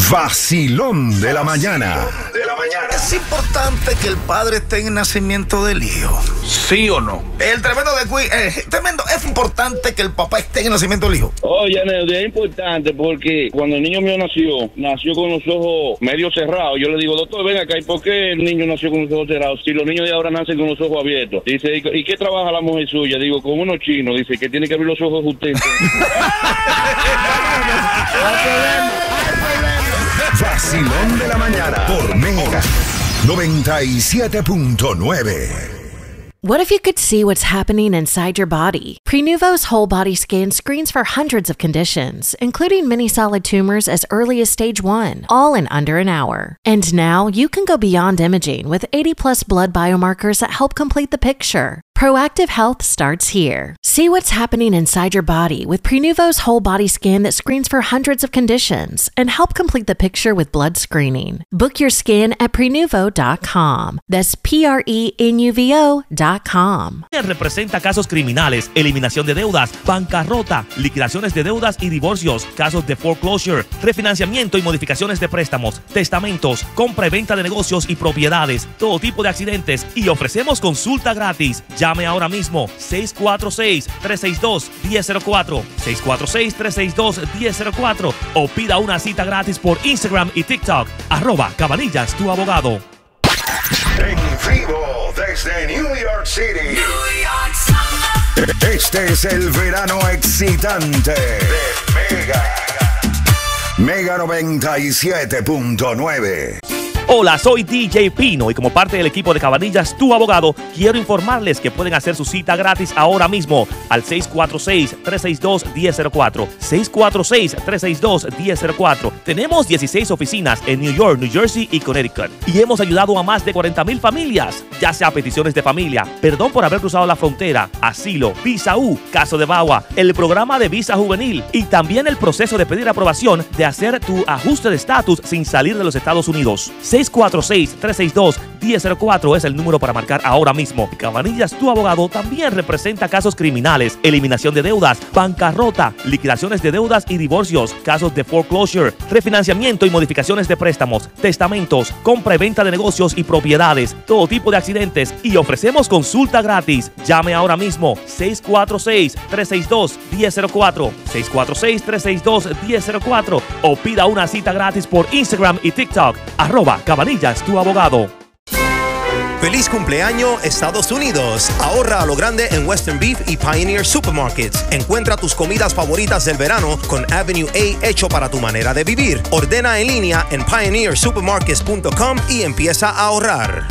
Vacilón de la mañana. ¿Es importante que el padre esté en el nacimiento del hijo? ¿Sí o no? El tremendo ¿es importante que el papá esté en el nacimiento del hijo? Oye, es importante porque cuando el niño mío nació con los ojos medio cerrados. Yo le digo, doctor, ven acá, ¿y por qué el niño nació con los ojos cerrados? Si los niños de ahora nacen con los ojos abiertos. Dice, ¿y qué trabaja la mujer suya? Digo, con unos chinos. Dice, que tiene que abrir los ojos usted. Vacilón de la mañana por Mega 97.9. What if you could see what's happening inside your body? Prenuvo's whole body scan screens for hundreds of conditions, including many solid tumors as early as stage 1, all in under an hour. And now you can go beyond imaging with 80+ blood biomarkers that help complete the picture. Proactive health starts here. See what's happening inside your body with Prenuvo's whole body scan that screens for hundreds of conditions and help complete the picture with blood screening. Book your scan at Prenuvo.com. That's Prenuvo.com. Representa casos criminales, eliminación de deudas, bancarrota, liquidaciones de deudas y divorcios, casos de foreclosure, refinanciamiento y modificaciones de préstamos, testamentos, compra y venta de negocios y propiedades, todo tipo de accidentes, y ofrecemos consulta gratis. Llame ahora mismo 646-362-1004, 646-362-1004 o pida una cita gratis por Instagram y TikTok, @Cabanillas tu abogado. En vivo desde New York City. Este es el verano excitante de Mega 97.9. Hola, soy DJ Pino y como parte del equipo de Cabanillas, tu abogado, quiero informarles que pueden hacer su cita gratis ahora mismo al 646-362-1004, 646-362-1004. Tenemos 16 oficinas en New York, New Jersey y Connecticut y hemos ayudado a más de 40,000 familias, ya sea peticiones de familia, perdón por haber cruzado la frontera, asilo, visa U, caso de VAWA, el programa de visa juvenil y también el proceso de pedir aprobación de hacer tu ajuste de estatus sin salir de los Estados Unidos. 646-362-1004 es el número para marcar ahora mismo. Cabanillas, tu abogado, también representa casos criminales, eliminación de deudas, bancarrota, liquidaciones de deudas y divorcios, casos de foreclosure, refinanciamiento y modificaciones de préstamos, testamentos, compra y venta de negocios y propiedades, todo tipo de accidentes, y ofrecemos consulta gratis. Llame ahora mismo 646-362-1004, 646-362-1004 o pida una cita gratis por Instagram y TikTok, @Cabanillas tu abogado. ¡Feliz cumpleaños, Estados Unidos! Ahorra a lo grande en Western Beef y Pioneer Supermarkets. Encuentra tus comidas favoritas del verano con Avenue A hecho para tu manera de vivir. Ordena en línea en pioneersupermarkets.com y empieza a ahorrar.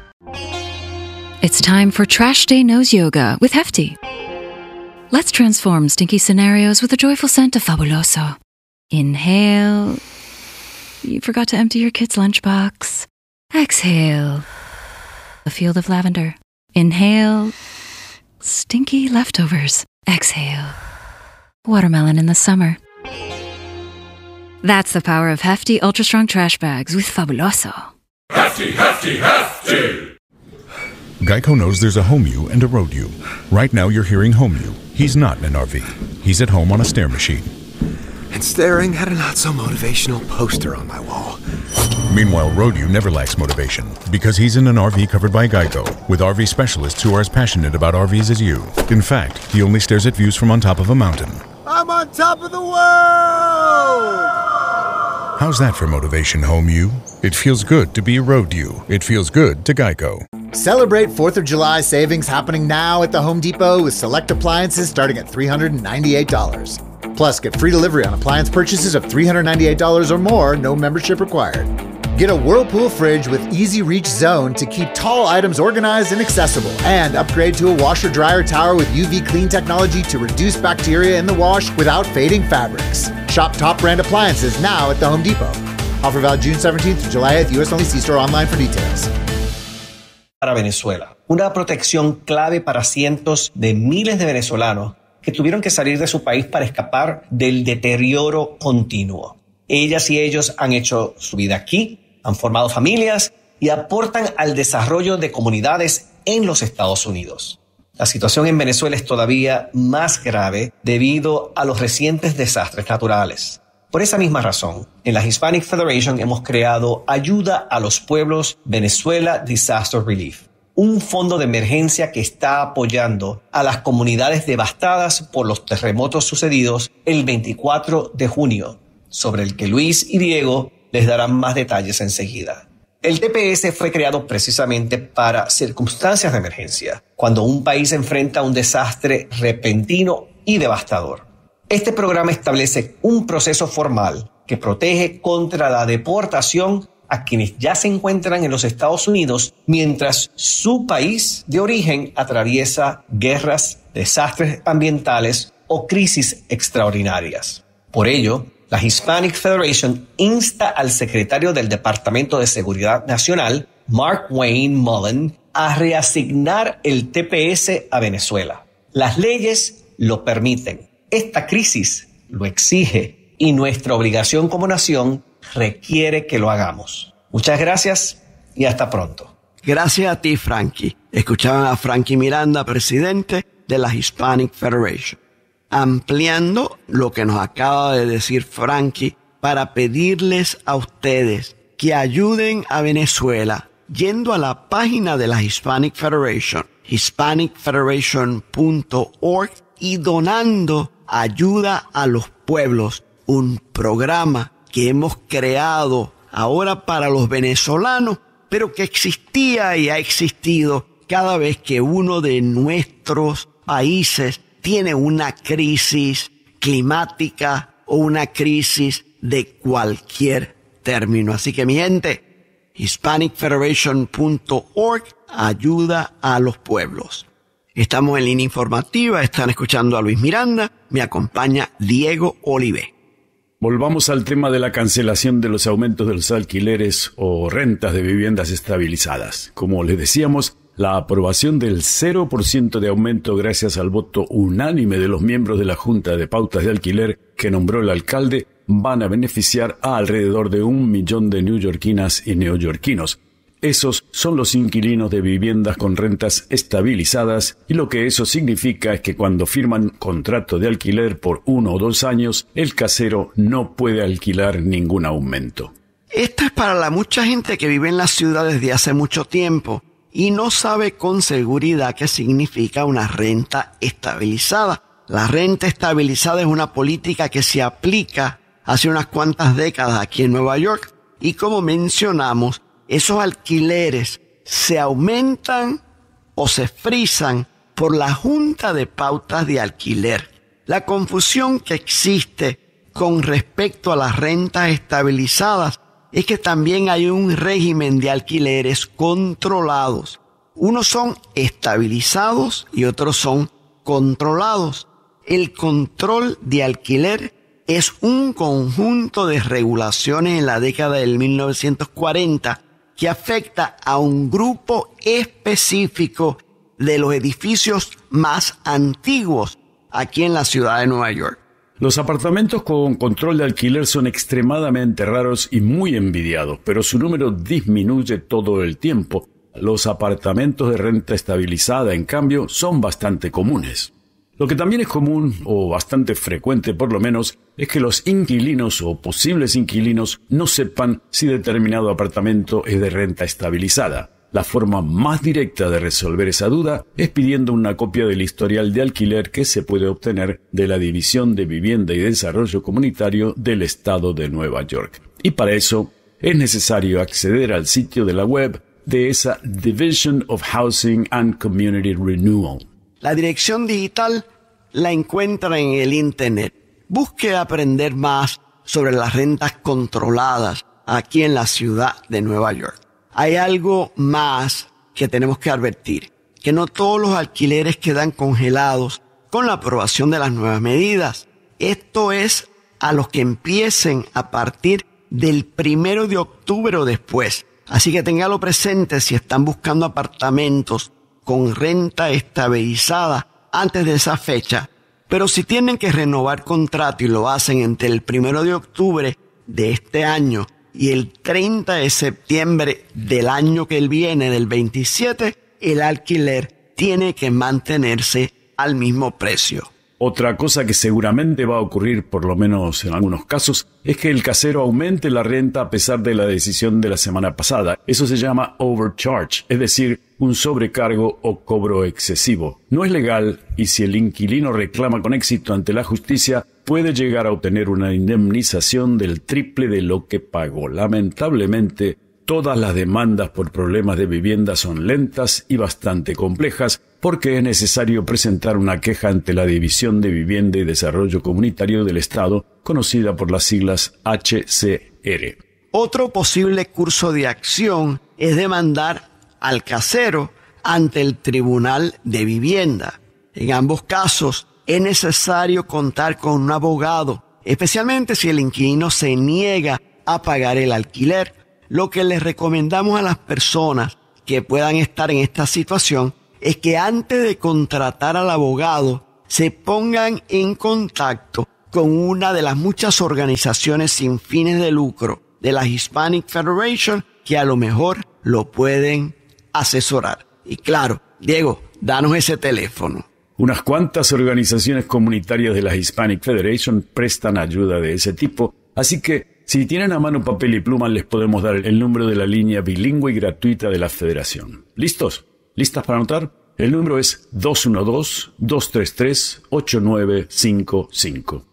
It's time for Trash Day Nose Yoga with Hefty. Let's transform stinky scenarios with a joyful scent of Fabuloso. Inhale. You forgot to empty your kid's lunchbox. Exhale. A field of lavender. Inhale. Stinky leftovers. Exhale. Watermelon in the summer. That's the power of Hefty Ultra Strong Trash Bags with Fabuloso. Hefty, Hefty, Hefty! Geico knows there's a home you and a road you. Right now you're hearing home you. He's not in an RV. He's at home on a stair machine. And staring at a not-so-motivational poster on my wall. Meanwhile, Road-U never lacks motivation because he's in an RV covered by Geico with RV specialists who are as passionate about RVs as you. In fact, he only stares at views from on top of a mountain. I'm on top of the world! How's that for motivation, Home U? It feels good to be Road-U. It feels good to Geico. Celebrate 4th of July savings happening now at the Home Depot with select appliances starting at $398. Plus, get free delivery on appliance purchases of $398 or more, no membership required. Get a Whirlpool fridge with Easy Reach Zone to keep tall items organized and accessible. And upgrade to a washer-dryer tower with UV clean technology to reduce bacteria in the wash without fading fabrics. Shop top brand appliances now at the Home Depot. Offer valid June 17th to July 8th, US only. See store online for details. Para Venezuela, una protección clave para cientos de miles de venezolanos que tuvieron que salir de su país para escapar del deterioro continuo. Ellas y ellos han hecho su vida aquí, han formado familias y aportan al desarrollo de comunidades en los Estados Unidos. La situación en Venezuela es todavía más grave debido a los recientes desastres naturales. Por esa misma razón, en la Hispanic Federation hemos creado Ayuda a los Pueblos Venezuela Disaster Relief, un fondo de emergencia que está apoyando a las comunidades devastadas por los terremotos sucedidos el 24 de junio, sobre el que Luis y Diego les darán más detalles enseguida. El TPS fue creado precisamente para circunstancias de emergencia, cuando un país enfrenta un desastre repentino y devastador. Este programa establece un proceso formal que protege contra la deportación a quienes ya se encuentran en los Estados Unidos mientras su país de origen atraviesa guerras, desastres ambientales o crisis extraordinarias. Por ello, la Hispanic Federation insta al secretario del Departamento de Seguridad Nacional, Mark Wayne Mullen, a reasignar el TPS a Venezuela. Las leyes lo permiten. Esta crisis lo exige y nuestra obligación como nación requiere que lo hagamos. Muchas gracias y hasta pronto. Gracias a ti, Frankie. Escuchaban a Frankie Miranda, presidente de la Hispanic Federation, ampliando lo que nos acaba de decir Frankie para pedirles a ustedes que ayuden a Venezuela yendo a la página de la Hispanic Federation, hispanicfederation.org, y donando Ayuda a los Pueblos, un programa que hemos creado ahora para los venezolanos, pero que existía y ha existido cada vez que uno de nuestros países tiene una crisis climática o una crisis de cualquier término. Así que mi gente, hispanicfederation.org, Ayuda a los Pueblos. Estamos en línea informativa, están escuchando a Luis Miranda, me acompaña Diego Olivé. Volvamos al tema de la cancelación de los aumentos de los alquileres o rentas de viviendas estabilizadas. Como les decíamos, la aprobación del 0% de aumento gracias al voto unánime de los miembros de la Junta de Pautas de Alquiler que nombró el alcalde van a beneficiar a alrededor de 1 millón de neoyorquinas y neoyorquinos. Esos son los inquilinos de viviendas con rentas estabilizadas, y lo que eso significa es que cuando firman contrato de alquiler por 1 o 2 años, el casero no puede alquilar ningún aumento. Esto es para la mucha gente que vive en las ciudades desde hace mucho tiempo y no sabe con seguridad qué significa una renta estabilizada. La renta estabilizada es una política que se aplica hace unas cuantas décadas aquí en Nueva York, y como mencionamos, esos alquileres se aumentan o se frisan por la Junta de Pautas de Alquiler. La confusión que existe con respecto a las rentas estabilizadas es que también hay un régimen de alquileres controlados. Unos son estabilizados y otros son controlados. El control de alquiler es un conjunto de regulaciones en la década del 1940 que afecta a un grupo específico de los edificios más antiguos aquí en la ciudad de Nueva York. Los apartamentos con control de alquiler son extremadamente raros y muy envidiados, pero su número disminuye todo el tiempo. Los apartamentos de renta estabilizada, en cambio, son bastante comunes. Lo que también es común, o bastante frecuente por lo menos, es que los inquilinos o posibles inquilinos no sepan si determinado apartamento es de renta estabilizada. La forma más directa de resolver esa duda es pidiendo una copia del historial de alquiler que se puede obtener de la División de Vivienda y Desarrollo Comunitario del Estado de Nueva York. Y para eso es necesario acceder al sitio de la web de esa Division of Housing and Community Renewal. La dirección digital la encuentra en el Internet. Busque aprender más sobre las rentas controladas aquí en la ciudad de Nueva York. Hay algo más que tenemos que advertir, que no todos los alquileres quedan congelados con la aprobación de las nuevas medidas. Esto es a los que empiecen a partir del 1 de octubre o después. Así que téngalo presente si están buscando apartamentos con renta estabilizada antes de esa fecha. Pero si tienen que renovar contrato y lo hacen entre el 1 de octubre de este año y el 30 de septiembre del año que viene, del 27, el alquiler tiene que mantenerse al mismo precio. Otra cosa que seguramente va a ocurrir, por lo menos en algunos casos, es que el casero aumente la renta a pesar de la decisión de la semana pasada. Eso se llama overcharge, es decir, un sobrecargo o cobro excesivo. No es legal y si el inquilino reclama con éxito ante la justicia, puede llegar a obtener una indemnización del triple de lo que pagó. Lamentablemente, todas las demandas por problemas de vivienda son lentas y bastante complejas porque es necesario presentar una queja ante la División de Vivienda y Desarrollo Comunitario del Estado, conocida por las siglas HCR. Otro posible curso de acción es demandar al casero ante el Tribunal de Vivienda. En ambos casos es necesario contar con un abogado, especialmente si el inquilino se niega a pagar el alquiler. Lo que les recomendamos a las personas que puedan estar en esta situación es que antes de contratar al abogado se pongan en contacto con una de las muchas organizaciones sin fines de lucro de la Hispanic Federation que a lo mejor lo pueden asesorar. Y claro, Diego, danos ese teléfono. Unas cuantas organizaciones comunitarias de la Hispanic Federation prestan ayuda de ese tipo, así que si tienen a mano papel y pluma les podemos dar el número de la línea bilingüe y gratuita de la Federación. ¿Listos? ¿Listas para anotar? El número es 212-233-8955.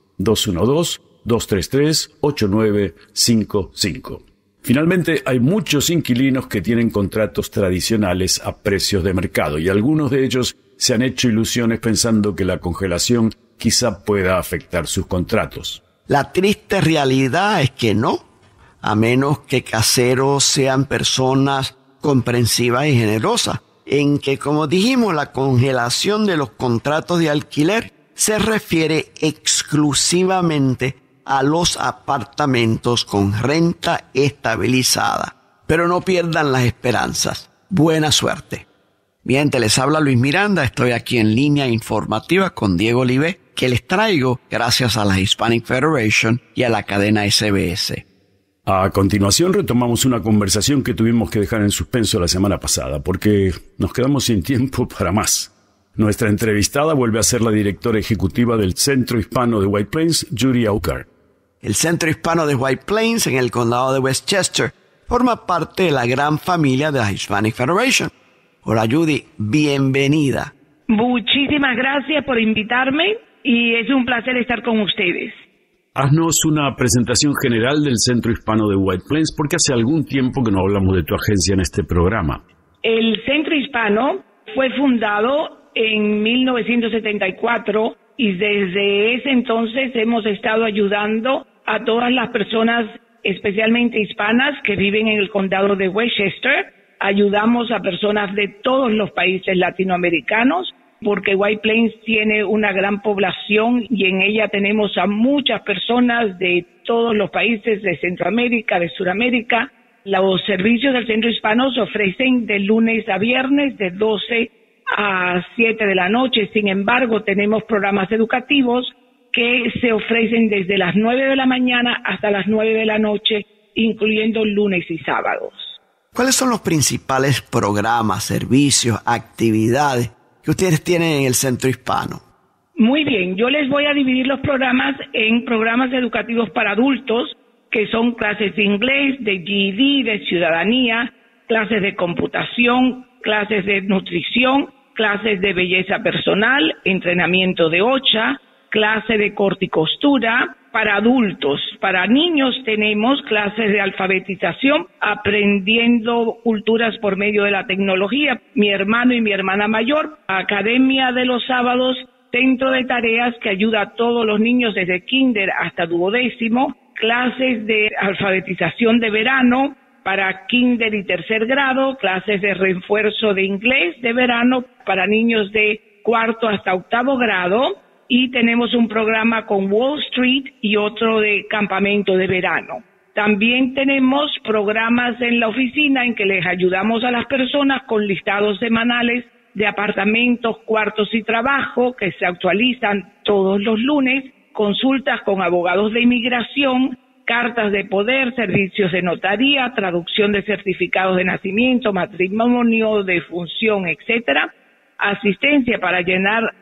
212-233-8955. Finalmente, hay muchos inquilinos que tienen contratos tradicionales a precios de mercado y algunos de ellos se han hecho ilusiones pensando que la congelación quizá pueda afectar sus contratos. La triste realidad es que no, a menos que caseros sean personas comprensivas y generosas, en que, como dijimos, la congelación de los contratos de alquiler se refiere exclusivamente a los apartamentos con renta estabilizada. Pero no pierdan las esperanzas. Buena suerte. Bien, te les habla Luis Miranda. Estoy aquí en línea informativa con Diego Olivé, que les traigo gracias a la Hispanic Federation y a la cadena SBS. A continuación retomamos una conversación que tuvimos que dejar en suspenso la semana pasada, porque nos quedamos sin tiempo para más. Nuestra entrevistada vuelve a ser la directora ejecutiva del Centro Hispano de White Plains, Judy Aucar. El Centro Hispano de White Plains, en el condado de Westchester, forma parte de la gran familia de la Hispanic Federation. Hola Judy, bienvenida. Muchísimas gracias por invitarme y es un placer estar con ustedes. Haznos una presentación general del Centro Hispano de White Plains, porque hace algún tiempo que no hablamos de tu agencia en este programa. El Centro Hispano fue fundado en 1974 y desde ese entonces hemos estado ayudando a todas las personas, especialmente hispanas, que viven en el condado de Westchester. Ayudamos a personas de todos los países latinoamericanos, porque White Plains tiene una gran población y en ella tenemos a muchas personas de todos los países de Centroamérica, de Sudamérica. Los servicios del Centro Hispano se ofrecen de lunes a viernes de 12 a 7 de la noche. Sin embargo, tenemos programas educativos que se ofrecen desde las 9 de la mañana hasta las 9 de la noche, incluyendo lunes y sábados. ¿Cuáles son los principales programas, servicios, actividades que ustedes tienen en el Centro Hispano? Muy bien, yo les voy a dividir los programas en programas educativos para adultos, que son clases de inglés, de GED, de ciudadanía, clases de computación, clases de nutrición, clases de belleza personal, entrenamiento de OCHA, clase de corte y costura. Para adultos, para niños tenemos clases de alfabetización, aprendiendo culturas por medio de la tecnología. Mi hermano y mi hermana mayor, academia de los sábados, centro de tareas que ayuda a todos los niños desde kinder hasta duodécimo, clases de alfabetización de verano para kinder y tercer grado, clases de refuerzo de inglés de verano para niños de cuarto hasta octavo grado. Y tenemos un programa con Wall Street y otro de campamento de verano. También tenemos programas en la oficina en que les ayudamos a las personas con listados semanales de apartamentos, cuartos y trabajo que se actualizan todos los lunes, consultas con abogados de inmigración, cartas de poder, servicios de notaría, traducción de certificados de nacimiento, matrimonio, defunción, etcétera. Asistencia para llenar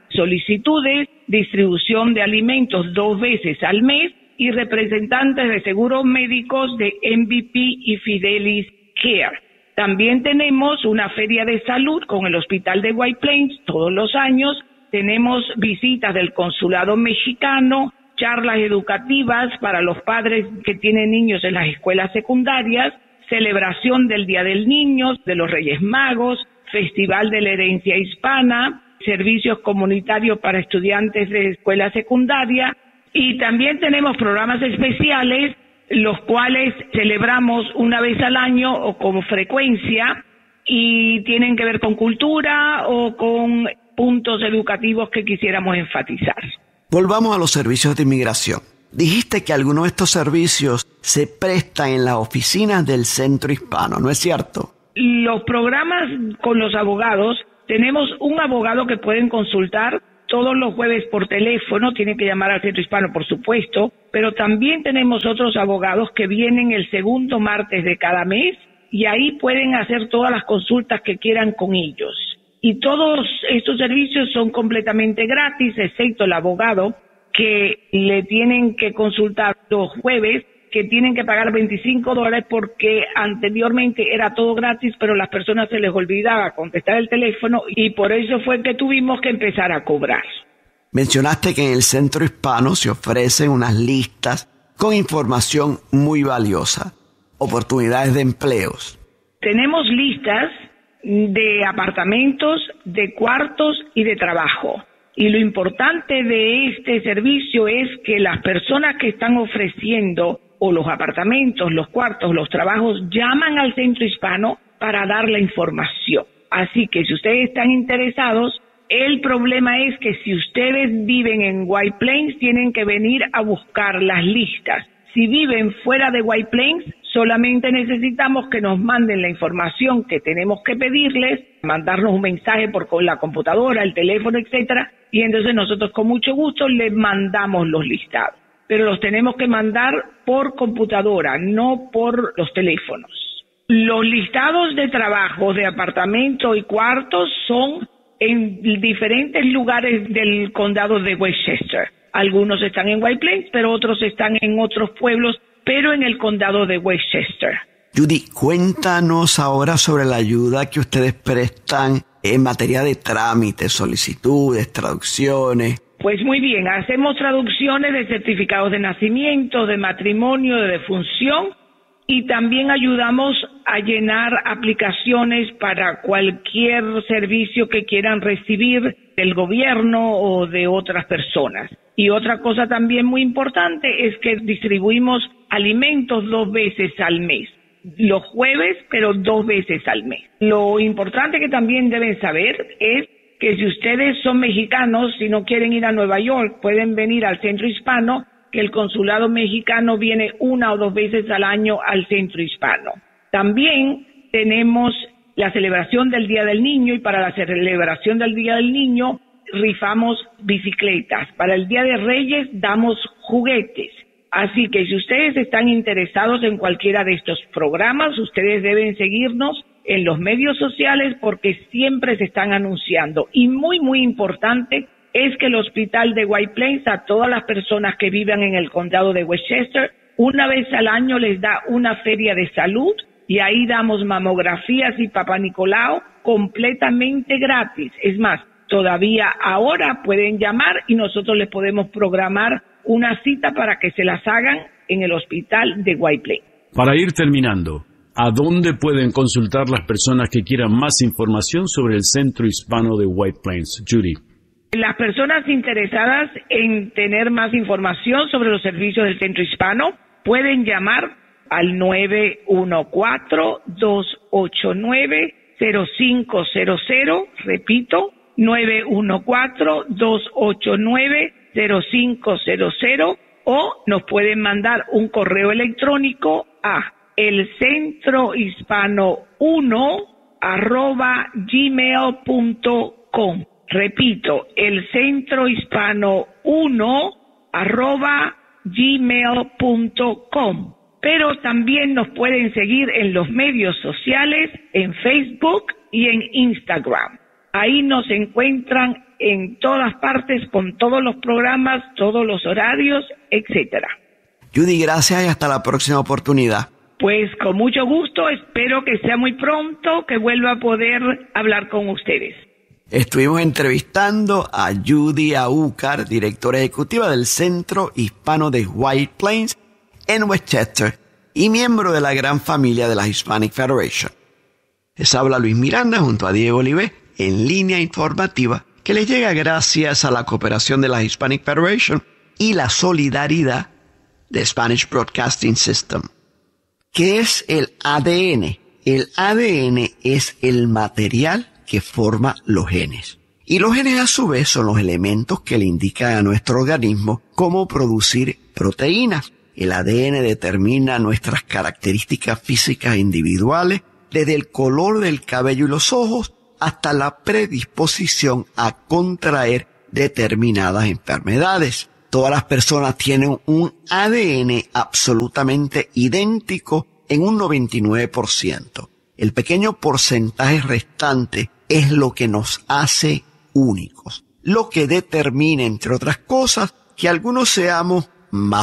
solicitudes, distribución de alimentos 2 veces al mes y representantes de seguros médicos de MVP y Fidelis Care. También tenemos una feria de salud con el Hospital de White Plains todos los años. Tenemos visitas del consulado mexicano, charlas educativas para los padres que tienen niños en las escuelas secundarias, celebración del Día del Niño, de los Reyes Magos, Festival de la Herencia Hispana, servicios comunitarios para estudiantes de escuela secundaria y también tenemos programas especiales los cuales celebramos una vez al año o con frecuencia y tienen que ver con cultura o con puntos educativos que quisiéramos enfatizar. Volvamos a los servicios de inmigración. Dijiste que algunos de estos servicios se prestan en las oficinas del Centro Hispano, ¿no es cierto? Los programas con los abogados, tenemos un abogado que pueden consultar todos los jueves por teléfono, tienen que llamar al Centro Hispano, por supuesto, pero también tenemos otros abogados que vienen el segundo martes de cada mes y ahí pueden hacer todas las consultas que quieran con ellos. Y todos estos servicios son completamente gratis, excepto el abogado que le tienen que consultar los jueves, que tienen que pagar $25 porque anteriormente era todo gratis, pero a las personas se les olvidaba contestar el teléfono y por eso fue que tuvimos que empezar a cobrar. Mencionaste que en el Centro Hispano se ofrecen unas listas con información muy valiosa, oportunidades de empleos. Tenemos listas de apartamentos, de cuartos y de trabajo. Y lo importante de este servicio es que las personas que están ofreciendo o los apartamentos, los cuartos, los trabajos, llaman al Centro Hispano para dar la información. Así que si ustedes están interesados, el problema es que si ustedes viven en White Plains, tienen que venir a buscar las listas. Si viven fuera de White Plains, solamente necesitamos que nos manden la información que tenemos que pedirles, mandarnos un mensaje con la computadora, el teléfono, etcétera, y entonces nosotros con mucho gusto les mandamos los listados. Pero los tenemos que mandar por computadora, no por los teléfonos. Los listados de trabajo, de apartamento y cuartos son en diferentes lugares del condado de Westchester. Algunos están en White Plains, pero otros están en otros pueblos, pero en el condado de Westchester. Judy, cuéntanos ahora sobre la ayuda que ustedes prestan en materia de trámites, solicitudes, traducciones. Pues muy bien, hacemos traducciones de certificados de nacimiento, de matrimonio, de defunción y también ayudamos a llenar aplicaciones para cualquier servicio que quieran recibir del gobierno o de otras personas. Y otra cosa también muy importante es que distribuimos alimentos 2 veces al mes. Los jueves, pero 2 veces al mes. Lo importante que también deben saber es que si ustedes son mexicanos, si no quieren ir a Nueva York, pueden venir al Centro Hispano, que el consulado mexicano viene 1 o 2 veces al año al Centro Hispano. También tenemos la celebración del Día del Niño y para la celebración del Día del Niño rifamos bicicletas. Para el Día de Reyes damos juguetes. Así que si ustedes están interesados en cualquiera de estos programas, ustedes deben seguirnos en los medios sociales porque siempre se están anunciando. Y muy, muy importante es que el Hospital de White Plains a todas las personas que vivan en el condado de Westchester, una vez al año les da una feria de salud y ahí damos mamografías y Papá Nicolau completamente gratis. Es más, todavía ahora pueden llamar y nosotros les podemos programar una cita para que se las hagan en el Hospital de White Plains. Para ir terminando, ¿a dónde pueden consultar las personas que quieran más información sobre el Centro Hispano de White Plains? Judy. Las personas interesadas en tener más información sobre los servicios del Centro Hispano pueden llamar al 914-289-0500, repito, 914-289-0500, o nos pueden mandar un correo electrónico a elcentrohispano1@gmail.com. Repito, elcentrohispano1@gmail.com. Pero también nos pueden seguir en los medios sociales, en Facebook y en Instagram. Ahí nos encuentran en todas partes con todos los programas, todos los horarios, etcétera. Judy, gracias y hasta la próxima oportunidad. Pues con mucho gusto, espero que sea muy pronto que vuelva a poder hablar con ustedes. Estuvimos entrevistando a Judy Aúcar, directora ejecutiva del Centro Hispano de White Plains en Westchester y miembro de la gran familia de la Hispanic Federation. Les habla Luis Miranda junto a Diego Olivé en línea informativa que les llega gracias a la cooperación de la Hispanic Federation y la solidaridad de Spanish Broadcasting System. ¿Qué es el ADN? El ADN es el material que forma los genes. Y los genes a su vez son los elementos que le indican a nuestro organismo cómo producir proteínas. El ADN determina nuestras características físicas individuales, desde el color del cabello y los ojos hasta la predisposición a contraer determinadas enfermedades. Todas las personas tienen un ADN absolutamente idéntico en un 99%. El pequeño porcentaje restante es lo que nos hace únicos, lo que determina, entre otras cosas, que algunos seamos más